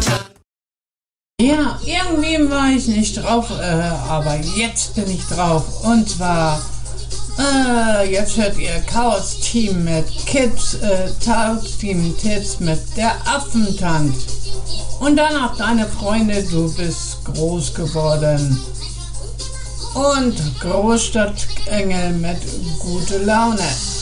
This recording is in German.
Ja, irgendwie war ich nicht drauf, aber jetzt bin ich drauf. Und zwar, jetzt hört ihr Chaos Team mit Kids, Chaos Team Kids mit der Affentanz. Und danach deine Freunde, du bist groß geworden. Und Großstadtengel mit gute Laune.